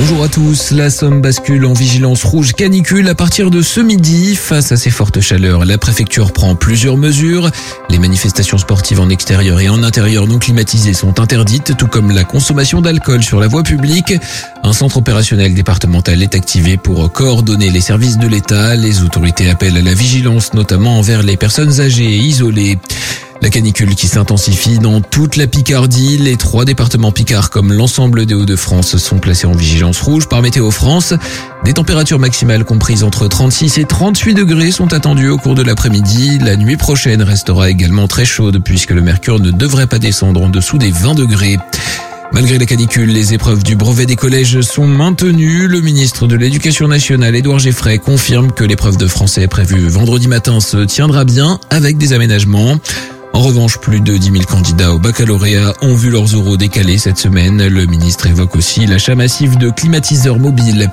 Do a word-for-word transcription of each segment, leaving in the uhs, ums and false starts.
Bonjour à tous, la Somme bascule en vigilance rouge canicule à partir de ce midi. Face à ces fortes chaleurs, la préfecture prend plusieurs mesures. Les manifestations sportives en extérieur et en intérieur non climatisées sont interdites, tout comme la consommation d'alcool sur la voie publique. Un centre opérationnel départemental est activé pour coordonner les services de l'État. Les autorités appellent à la vigilance, notamment envers les personnes âgées et isolées. La canicule qui s'intensifie dans toute la Picardie. Les trois départements picards comme l'ensemble des Hauts-de-France sont placés en vigilance rouge par Météo France. Des températures maximales comprises entre trente-six et trente-huit degrés sont attendues au cours de l'après-midi. La nuit prochaine restera également très chaude puisque le mercure ne devrait pas descendre en dessous des vingt degrés. Malgré la canicule, les épreuves du brevet des collèges sont maintenues. Le ministre de l'Éducation nationale, Édouard Geffray, confirme que l'épreuve de français prévue vendredi matin se tiendra bien avec des aménagements. En revanche, plus de dix mille candidats au baccalauréat ont vu leurs oraux décalés cette semaine. Le ministre évoque aussi l'achat massif de climatiseurs mobiles.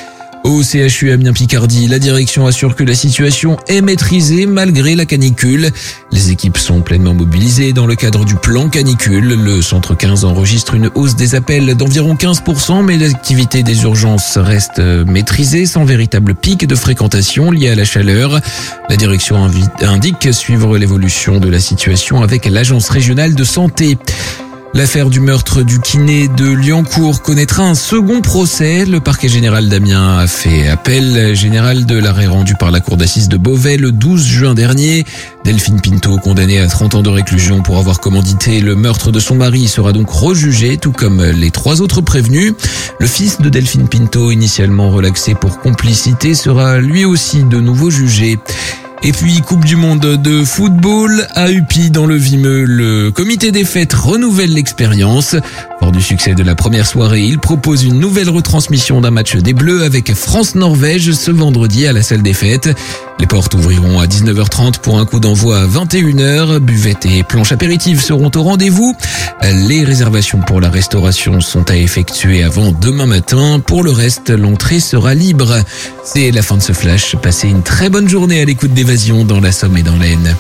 Au C H U Amiens-Picardie, la direction assure que la situation est maîtrisée malgré la canicule. Les équipes sont pleinement mobilisées dans le cadre du plan canicule. Le centre quinze enregistre une hausse des appels d'environ quinze pour cent, mais l'activité des urgences reste maîtrisée sans véritable pic de fréquentation lié à la chaleur. La direction indique suivre l'évolution de la situation avec l'Agence régionale de santé. L'affaire du meurtre du kiné de Liancourt connaîtra un second procès. Le parquet général d'Amiens a fait appel général de l'arrêt rendu par la cour d'assises de Beauvais le douze juin dernier. Delphine Pinto, condamnée à trente ans de réclusion pour avoir commandité le meurtre de son mari, sera donc rejugé, tout comme les trois autres prévenus. Le fils de Delphine Pinto, initialement relaxé pour complicité, sera lui aussi de nouveau jugé. Et puis, Coupe du Monde de football à Upi dans le Vimeux. Le comité des fêtes renouvelle l'expérience. Fort du succès de la première soirée, il propose une nouvelle retransmission d'un match des Bleus avec France-Norvège ce vendredi à la salle des fêtes. Les portes ouvriront à dix-neuf heures trente pour un coup d'envoi à vingt et une heures. Buvettes et planches apéritives seront au rendez-vous. Les réservations pour la restauration sont à effectuer avant demain matin. Pour le reste, l'entrée sera libre. C'est la fin de ce flash. Passez une très bonne journée à l'écoute d'Évasion dans la Somme et dans l'Aisne.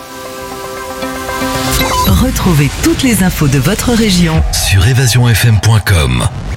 Retrouvez toutes les infos de votre région sur évasion f m point com.